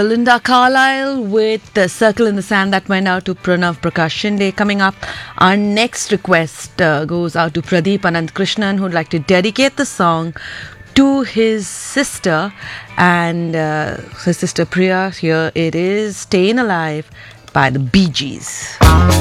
Linda Carlisle with the Circle in the Sand that went out to Pranav Prakash Shinde. Coming up, our next request goes out to Pradeep Anand Krishnan, who'd like to dedicate the song to his sister and his sister Priya. Here it is, Staying Alive by the Bee Gees.